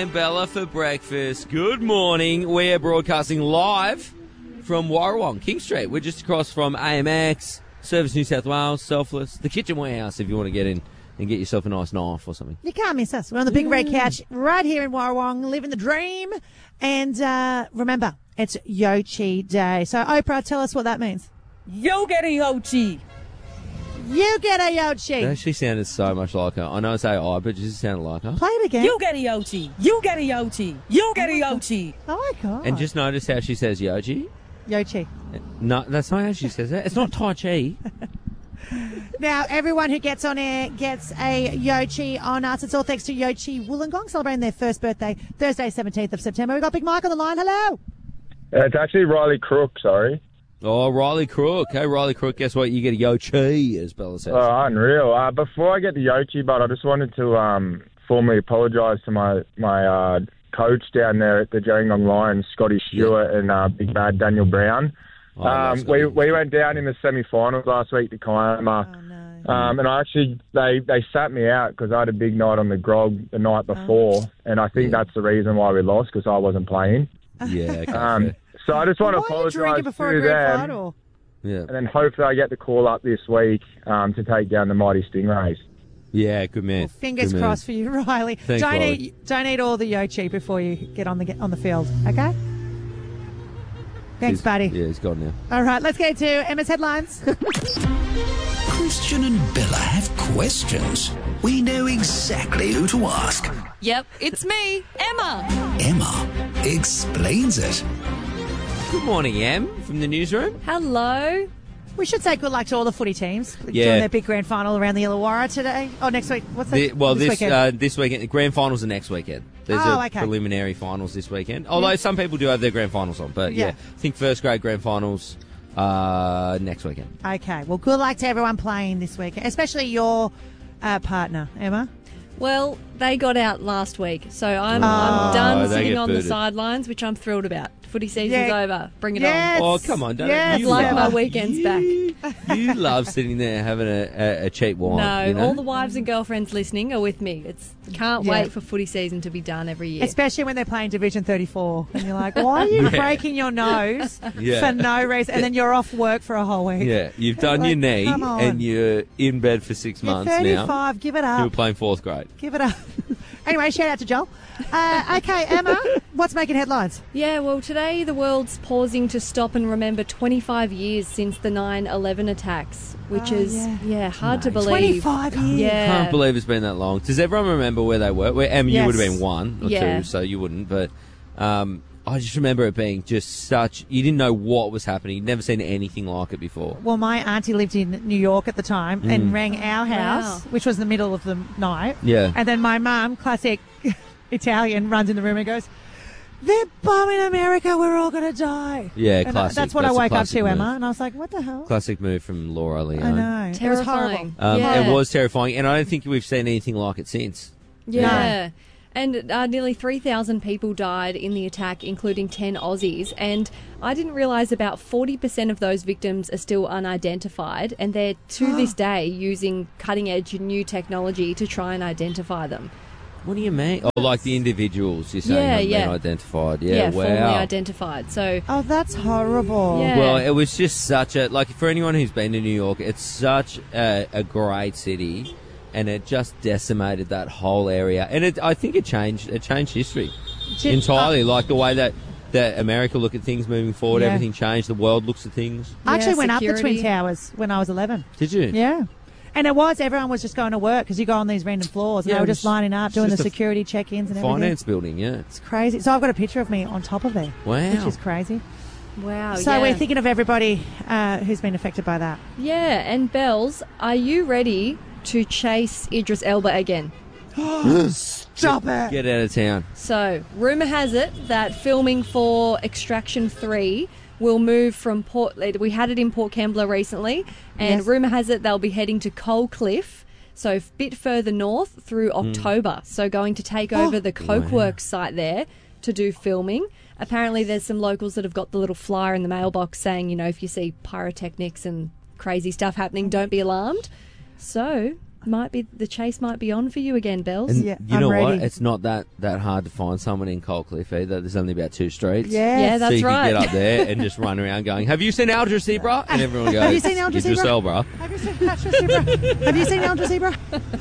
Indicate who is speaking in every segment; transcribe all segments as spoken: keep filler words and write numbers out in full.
Speaker 1: and Bella for breakfast. Good morning. We're broadcasting live from Warrawong, King Street. We're just across from A M X, Service New South Wales, Selfless, the Kitchen Warehouse if you want to get in and get yourself a nice knife or something.
Speaker 2: You can't miss us. We're on the big red couch right here in Warrawong, living the dream. And uh, remember, it's Yochi Day. So, Oprah, tell us what that means.
Speaker 3: You get a Yochi.
Speaker 2: You get a Yochi.
Speaker 1: That actually sounded so much like her. I know it's A I, but it just sounded like her.
Speaker 2: Play it again.
Speaker 3: You get a Yochi. You get a Yochi. You get a Yochi.
Speaker 2: Oh, my God.
Speaker 1: And just notice how she says Yoji.
Speaker 2: Yochi.
Speaker 1: No, that's not how she says it. It's not Tai Chi.
Speaker 2: Now, everyone who gets on air gets a Yochi on us. It's all thanks to Yochi Wollongong, celebrating their first birthday Thursday, seventeenth of September. We've got Big Mike on the line. Hello.
Speaker 4: Uh, it's actually Riley Crook, sorry.
Speaker 1: Oh, Riley Crook. Hey, Riley Crook, guess what? You get a Yochi, as Bella says.
Speaker 4: Oh, unreal. Uh, before I get the Yochi, but I just wanted to um, formally apologise to my, my uh, coach down there at the Gerringong Lions, Scotty Stewart, yeah. and uh, Big Bad Daniel Brown.
Speaker 1: Oh,
Speaker 4: um, we we went down in the semi-finals last week to Kiama.
Speaker 2: Oh, no.
Speaker 4: Um, and I actually, they, they sat me out because I had a big night on the grog the night before, oh. and I think
Speaker 1: yeah.
Speaker 4: that's the reason why we lost, because I wasn't playing.
Speaker 1: Yeah, okay,
Speaker 4: um, so I just want
Speaker 2: well,
Speaker 4: to
Speaker 2: why
Speaker 4: apologise
Speaker 2: are you drinking before
Speaker 4: to
Speaker 2: a grand
Speaker 4: them,
Speaker 2: final?
Speaker 1: Yeah.
Speaker 4: and then hopefully I get the call up this week um, to take down the mighty Stingrays.
Speaker 1: Yeah, good man.
Speaker 2: Well, fingers
Speaker 1: good
Speaker 2: crossed
Speaker 1: man.
Speaker 2: for you, Riley.
Speaker 1: Thanks,
Speaker 2: don't
Speaker 1: Riley.
Speaker 2: eat, don't eat all the Yochi before you get on the on the field. Okay. Thanks,
Speaker 1: He's-
Speaker 2: buddy.
Speaker 1: Yeah, he's gone now.
Speaker 2: All right, let's get to Emma's headlines.
Speaker 5: Christian and Bella have questions. We know exactly who to ask.
Speaker 6: Yep, it's me, Emma.
Speaker 5: Emma explains it.
Speaker 1: Good morning, Em, from the newsroom.
Speaker 6: Hello.
Speaker 2: We should say good luck to all the footy teams
Speaker 1: Yeah.
Speaker 2: doing their big grand final around the Illawarra today. Oh, next week. What's that?
Speaker 1: The, well,
Speaker 2: this,
Speaker 1: this
Speaker 2: weekend.
Speaker 1: uh, this weekend, the grand finals are next weekend. There's
Speaker 2: Oh,
Speaker 1: a
Speaker 2: okay.
Speaker 1: preliminary finals this weekend. Although some people do have their grand finals on, but yeah,
Speaker 2: Yeah.
Speaker 1: I think first grade grand finals uh, next weekend.
Speaker 2: Okay. Well, good luck to everyone playing this weekend, especially your uh, partner, Emma.
Speaker 6: Well, they got out last week, so I'm,
Speaker 2: Oh.
Speaker 6: I'm done
Speaker 1: Oh, they
Speaker 6: sitting
Speaker 1: get
Speaker 6: on the
Speaker 1: booted.
Speaker 6: sidelines, which I'm thrilled about. Footy season's
Speaker 2: Yeah.
Speaker 6: over. Bring it
Speaker 2: Yes.
Speaker 1: Oh, come on, don't
Speaker 2: Yes.
Speaker 1: you
Speaker 6: on. Like
Speaker 2: Emma.
Speaker 6: my weekend's back.
Speaker 1: You love sitting there having a, a, a cheap wine.
Speaker 6: No,
Speaker 1: you know?
Speaker 6: all the wives and girlfriends listening are with me. It's can't
Speaker 2: Yeah.
Speaker 6: wait for footy season to be done every year.
Speaker 2: Especially when they're playing Division thirty-four. And you're like, why are you
Speaker 1: Yeah.
Speaker 2: breaking your nose
Speaker 1: Yeah.
Speaker 2: for no reason? And then you're off work for a whole week.
Speaker 1: Yeah, you've done
Speaker 2: Like,
Speaker 1: your knee
Speaker 2: come on.
Speaker 1: and you're in bed for six
Speaker 2: You're
Speaker 1: months now.
Speaker 2: thirty-five. Give it
Speaker 1: You were
Speaker 2: up.
Speaker 1: playing fourth grade.
Speaker 2: Give it up. Anyway, shout out to Joel. Uh, okay, Emma, what's making headlines?
Speaker 6: Yeah, well, today the world's pausing to stop and remember twenty-five years since the nine eleven attacks, which
Speaker 2: Oh,
Speaker 6: is,
Speaker 2: yeah.
Speaker 6: yeah, hard to
Speaker 1: Mate.
Speaker 6: believe.
Speaker 2: twenty-five years.
Speaker 6: Yeah.
Speaker 1: Can't believe it's been that long. Does everyone remember where they were? Where, Em, you
Speaker 2: Yes.
Speaker 1: would have been one or
Speaker 6: Yeah.
Speaker 1: two, so you wouldn't. But um, I just remember it being just such. You didn't know what was happening. You'd never seen anything like it before.
Speaker 2: Well, my auntie lived in New York at the time and
Speaker 1: Mm.
Speaker 2: rang our house,
Speaker 6: Wow.
Speaker 2: which was the middle of the night.
Speaker 1: Yeah.
Speaker 2: And then my mum, classic Italian, runs in the room and goes, "They're bombing America. We're all going to die."
Speaker 1: Yeah,
Speaker 2: And
Speaker 1: classic.
Speaker 2: that's what
Speaker 1: That's a
Speaker 2: I woke up
Speaker 1: classic
Speaker 2: to,
Speaker 1: move.
Speaker 2: Emma. And I was like, what the hell?
Speaker 1: Classic move from Laura Leone.
Speaker 2: I know. It was
Speaker 6: Terrifying.
Speaker 2: horrible.
Speaker 1: Um,
Speaker 6: Yeah.
Speaker 1: It was terrifying, and I don't think we've seen anything like it since.
Speaker 6: Yeah. And uh, nearly three thousand people died in the attack, including ten Aussies. And I didn't realise about forty percent of those victims are still unidentified. And they're, to this day, using cutting-edge new technology to try and identify them.
Speaker 1: What do you mean? Oh, like the individuals you're saying
Speaker 6: Yeah,
Speaker 1: haven't
Speaker 6: yeah.
Speaker 1: been identified. Yeah,
Speaker 6: Yeah,
Speaker 1: wow.
Speaker 6: formally identified. So,
Speaker 2: Oh, that's horrible.
Speaker 6: Yeah.
Speaker 1: Well, it was just such a like for anyone who's been to New York, it's such a, a great city, and it just decimated that whole area. And it, I think it changed it changed history
Speaker 2: Did-
Speaker 1: entirely. like the way that, that America look at things moving forward,
Speaker 2: Yeah.
Speaker 1: everything changed. The world looks at things.
Speaker 2: I actually
Speaker 6: Yeah,
Speaker 2: went up the
Speaker 6: security.
Speaker 2: Twin Towers when I was eleven.
Speaker 1: Did you?
Speaker 2: Yeah. And it was, everyone was just going to work because you go on these random floors and
Speaker 1: Yeah,
Speaker 2: they were
Speaker 1: it
Speaker 2: just
Speaker 1: was-
Speaker 2: lining up,
Speaker 1: it's
Speaker 2: doing the
Speaker 1: just a
Speaker 2: security check-ins and everything.
Speaker 1: Finance building, yeah.
Speaker 2: It's crazy. So I've got a picture of me on top of there.
Speaker 1: Wow.
Speaker 2: Which is crazy.
Speaker 6: wow.
Speaker 2: So
Speaker 6: yeah.
Speaker 2: we're thinking of everybody uh, who's been affected by that.
Speaker 6: Yeah, and Bells, are you ready to chase Idris Elba again?
Speaker 2: Stop it.
Speaker 1: Get out of town.
Speaker 6: So, rumour has it that filming for Extraction three will move from Port... We had it in Port Kembla recently, and
Speaker 2: Yes.
Speaker 6: rumour has it they'll be heading to Coal Cliff, so a bit further north through October. So going to take over the Cokeworks site there to do filming. Apparently there's some locals that have got the little flyer in the mailbox saying, you know, if you see pyrotechnics and crazy stuff happening, don't be alarmed. So... might be the chase might be on for you again, Bells.
Speaker 1: And
Speaker 2: Yeah,
Speaker 1: you
Speaker 2: I'm
Speaker 1: know
Speaker 2: ready.
Speaker 1: what? It's not that, that hard to find someone in Coldcliff either. There's only about two streets.
Speaker 2: Yes.
Speaker 6: Yeah, that's
Speaker 1: so you
Speaker 6: right.
Speaker 1: can get up there and just run around going, have you seen Algeciras? And everyone goes,
Speaker 2: Have you seen Algeciras?
Speaker 1: Idris Elba.
Speaker 2: Have you seen Algeciras? Have you seen Algeciras?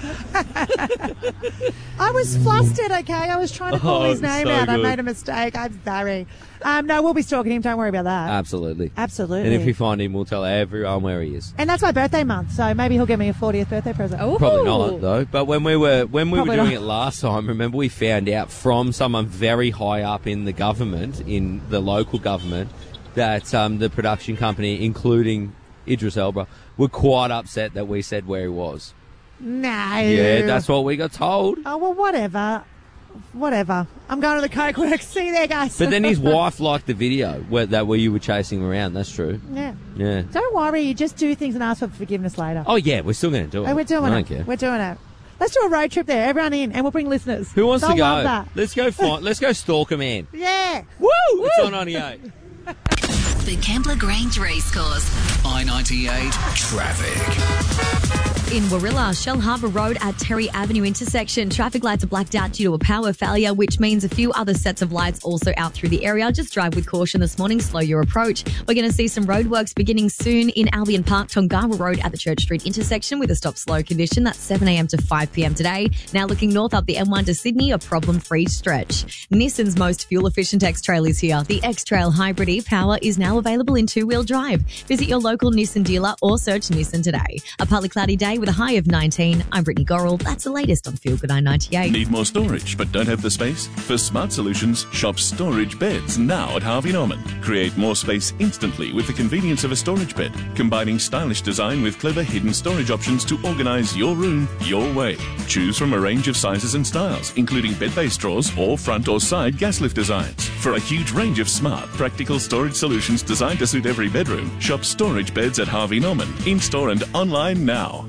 Speaker 2: I was flustered, okay? I was trying to call
Speaker 1: Oh,
Speaker 2: his name
Speaker 1: so
Speaker 2: out. I
Speaker 1: good.
Speaker 2: made a mistake. I'm sorry. Um, no, we'll be stalking him. Don't worry about that.
Speaker 1: Absolutely.
Speaker 2: Absolutely.
Speaker 1: And if we find him, we'll tell everyone where he is.
Speaker 2: And that's my birthday month, so maybe he'll give me a fortieth birthday present.
Speaker 6: Ooh.
Speaker 1: Probably not, though. But when we were when we
Speaker 2: Probably
Speaker 1: were doing
Speaker 2: not.
Speaker 1: it last time, remember we found out from someone very high up in the government, in the local government, that um, the production company, including Idris Elba, were quite upset that we said where he was.
Speaker 2: No.
Speaker 1: Yeah, that's what we got told.
Speaker 2: Oh, well, whatever. Whatever. I'm going to the Coke Works. See you there, guys.
Speaker 1: But then his wife liked the video where, that where you were chasing him around. That's true.
Speaker 2: Yeah.
Speaker 1: Yeah.
Speaker 2: Don't worry. You just do things and ask for forgiveness later.
Speaker 1: Oh, yeah, we're still going to do it.
Speaker 2: Oh, we're doing
Speaker 1: I don't
Speaker 2: it.
Speaker 1: care.
Speaker 2: We're doing it. Let's do a road trip there. Everyone in, and we'll bring listeners.
Speaker 1: Who wants
Speaker 2: They'll
Speaker 1: to go?
Speaker 2: love that.
Speaker 1: Let's go find, let's go stalk a man.
Speaker 2: Yeah.
Speaker 1: Woo! It's on ninety-eight.
Speaker 7: The Kembla Grange Racecourse.
Speaker 5: I ninety-eight traffic.
Speaker 8: In Warilla, Shell Harbour Road at Terry Avenue intersection, traffic lights are blacked out due to a power failure, which means a few other sets of lights also out through the area. Just drive with caution this morning, slow your approach. We're going to see some roadworks beginning soon in Albion Park, Tongarra Road at the Church Street intersection with a stop-slow condition. That's seven a.m. to five p.m. today. Now looking north up the M one to Sydney, a problem-free stretch. Nissan's most fuel-efficient X-Trail is here. The X-Trail Hybrid E-Power is now available in two-wheel drive. Visit your local Nissan dealer or search Nissan today. A partly cloudy day with a high of nineteen. I'm Brittany Gorrell. That's the latest on Feel Good I ninety-eight.
Speaker 9: Need more storage but don't have the space? For Smart Solutions, shop storage beds now at Harvey Norman. Create more space instantly with the convenience of a storage bed, combining stylish design with clever hidden storage options to organize your room your way. Choose from a range of sizes and styles, including bed-based drawers or front or side gas lift designs. For a huge range of smart, practical storage solutions designed to suit every bedroom, shop storage beds at Harvey Norman, in-store and online now.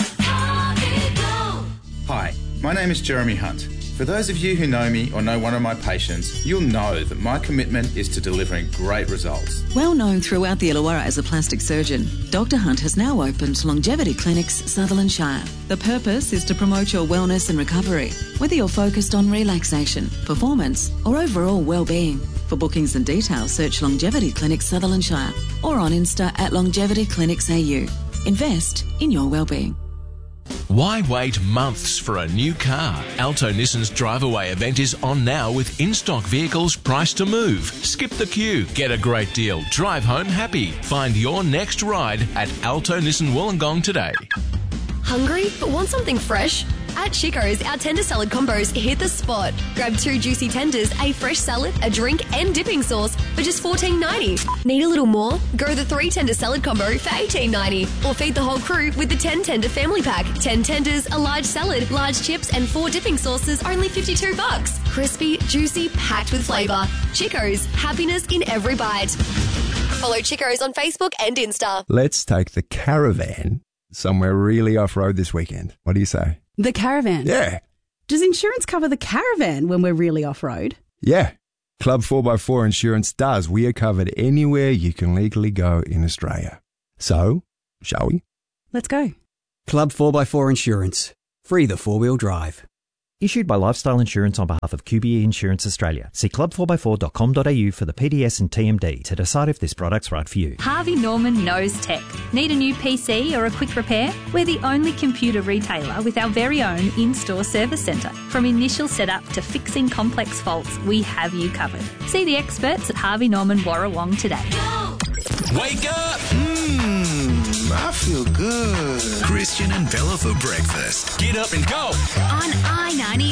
Speaker 10: Hi, my name is Jeremy Hunt. For those of you who know me or know one of my patients, you'll know that my commitment is to delivering great results.
Speaker 11: Well known throughout the Illawarra as a plastic surgeon, Doctor Hunt has now opened Longevity Clinics Sutherland Shire. The purpose is to promote your wellness and recovery, whether you're focused on relaxation, performance or overall well-being. For bookings and details, search Longevity Clinics Sutherland Shire or on Insta at Longevity Clinics A U. Invest in your well-being.
Speaker 12: Why wait months for a new car? Alto Nissan's Drive Away event is on now with in-stock vehicles priced to move. Skip the queue. Get a great deal. Drive home happy. Find your next ride at Alto Nissan Wollongong today.
Speaker 13: Hungry but want something fresh? At Chico's, our tender salad combos hit the spot. Grab two juicy tenders, a fresh salad, a drink and dipping sauce for just fourteen ninety. Need a little more? Go the three tender salad combo for eighteen ninety. Or feed the whole crew with the ten tender family pack. ten tenders, a large salad, large chips and four dipping sauces, only fifty-two bucks. Crispy, juicy, packed with flavour. Chico's, happiness in every bite. Follow Chico's on Facebook and Insta.
Speaker 14: Let's take the caravan somewhere really off-road this weekend. What do you say?
Speaker 15: The caravan?
Speaker 14: Yeah.
Speaker 15: Does insurance cover the caravan when we're really off-road?
Speaker 14: Yeah. Club four by four Insurance does. We are covered anywhere you can legally go in Australia. So, shall we?
Speaker 15: Let's go.
Speaker 16: Club four by four Insurance. Free the four-wheel drive.
Speaker 17: Issued by Lifestyle Insurance on behalf of Q B E Insurance Australia. See club four by four dot com dot a u for the P D S and T M D to decide if this product's right for you.
Speaker 18: Harvey Norman knows tech. Need a new P C or a quick repair? We're the only computer retailer with our very own in-store service centre. From initial setup to fixing complex faults, we have you covered. See the experts at Harvey Norman Warrawong today.
Speaker 5: Wake up! Mmm, I feel good. Christian and Bella for breakfast. Get up and go.
Speaker 7: On I ninety-eight.